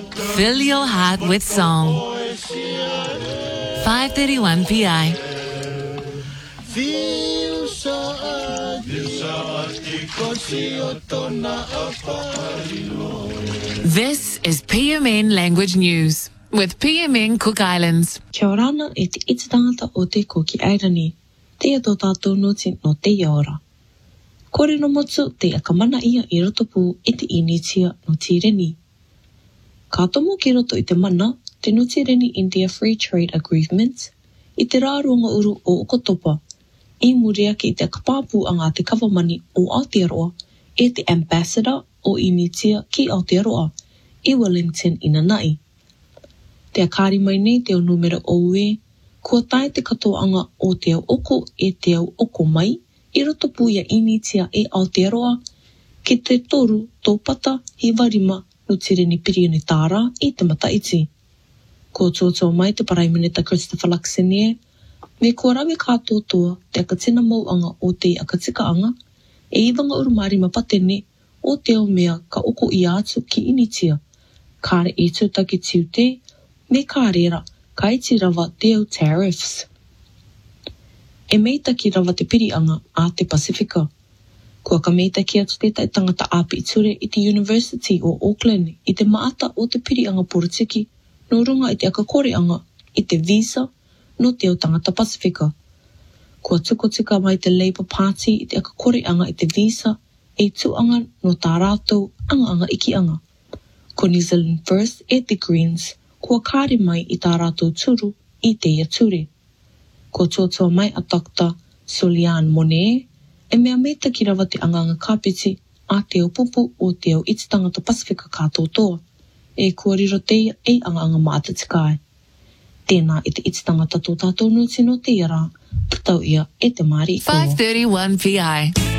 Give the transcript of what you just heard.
Fill your heart with song. 531 PI. This is PMN Language News with PMN Cook Islands. Kia orana e te itatangata o te ko ki Airani, te ato tātou noti no te iora. Kore no motu te akamana ia I roto pū e te initia no tireni. Ka tomo ki roto I te mana, te no tireni India Free Trade Agreement, I te rārunga uru o Okotopa, I muria ki te kapāpū anga te kawamani o Aotearoa, e te ambassador o initia ki Aotearoa, I Wellington I Nanai. Te akari mai nei te o numero o ue, kua tae te katoanga o te au oko e te au oko mai, I roto pū ia initia e Aotearoa, ki te toru tōpata hi warima no tireni pirione tāra I te mataiti. Ko tōtō mai te Prime Minister Christopher Luxon, me kua rawe kātotoa te akatina mauanga o te akatikaanga, e iwanga urumari mapatene o te o mea ka oko I atu ki initia, kāre e tūtaki tiu te, me kārera ka iti rawa te au tariffs. E meitaki rawa te pirianga a te Pasifika. Kua ka meitaki atu te tangata api I ture I te University o Auckland I te maata o te pirianga politiki, no runga I te akakoreanga I te visa no te o tangata Pasifika. Kua tukotika mai te Labour Party I te akakoreanga I te visa e tuanga no tā rātou anga ikianga. Ko New Zealand First e te Greens, kua kāre mai I tā rātou turu I te ia ture. Ko tōtoa mai a Dr. Sulian Monet, e mea meitaki rawa te anganga kāpiti a te o pupu o te o iti tangata Pasifika kātotoa, e kua riro te e anganga mātatikai. Tēnā I te iti tangata tō tātou nuti no te iara, tatau ia e te mari. 531 PI.